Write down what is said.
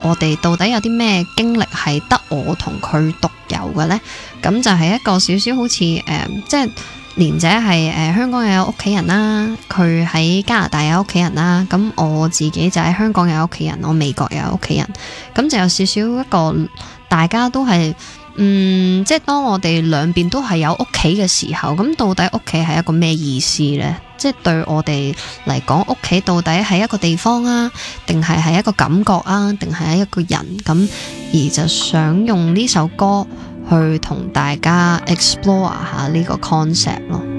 我哋到底有啲咩經歷係得我同佢獨有嘅呢？咁就係一個少少好似即係蓮姐係香港又有屋企人啦，佢喺加拿大有屋企人啦，咁我自己就喺香港有屋企人，我美國有屋企人，咁就有少少一個大家都係即係當我哋兩邊都係有屋企嘅時候，咁到底屋企係一個咩意思呢？即係對我哋嚟講，屋企到底係一個地方啊，定係一個感覺啊，定係一個人咁？而就想用呢首歌去同大家 explore 下呢個 concept 咯。